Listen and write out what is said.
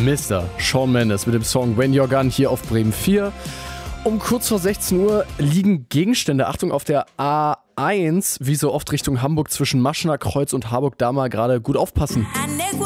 Mr. Shawn Mendes mit dem Song When You're Gone hier auf Bremen 4. Um kurz vor 16 Uhr liegen Gegenstände, Achtung, auf der A1, wie so oft Richtung Hamburg zwischen Maschener Kreuz und Harburg. Da mal gerade gut aufpassen.